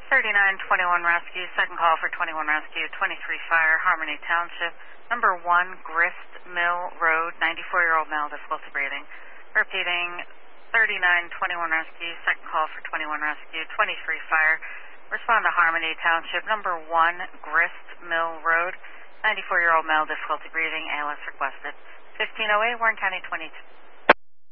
3921 Rescue, second call for 21 Rescue, 23 Fire, Harmony Township, number 1, Grist Mill Road, 94-year-old male, difficulty breathing. Repeating, 3921 Rescue, second call for 21 Rescue, 23 Fire, respond to Harmony Township, number 1, Grist Mill Road, 94-year-old male, difficulty breathing, ALS requested. 1508, Warren County 22.